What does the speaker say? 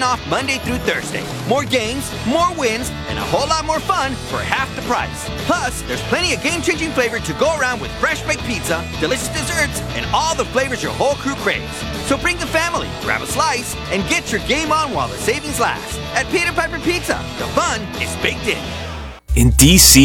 getting off Monday through Thursday. More games, more wins, and a whole lot more fun for half the price. Plus, there's plenty of game-changing flavor to go around with fresh baked pizza, delicious desserts, and all the flavors your whole crew craves. So bring the family, grab a slice, and get your game on while the savings last. At Peter Piper Pizza, the fun is baked in. In D.C.,